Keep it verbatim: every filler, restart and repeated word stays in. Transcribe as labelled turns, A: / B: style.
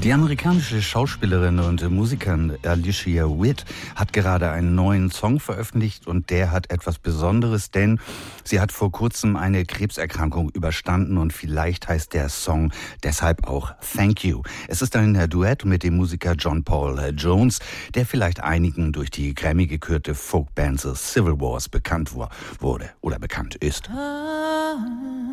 A: Die amerikanische Schauspielerin und Musikerin Alicia Witt hat gerade einen neuen Song veröffentlicht und der hat etwas Besonderes, denn sie hat vor kurzem eine Krebserkrankung überstanden und vielleicht heißt der Song deshalb auch Thank You. Es ist ein Duett mit dem Musiker John Paul Jones, der vielleicht einigen durch die Grammy gekürte Folkband The Civil Wars bekannt wurde oder bekannt ist.
B: Ah.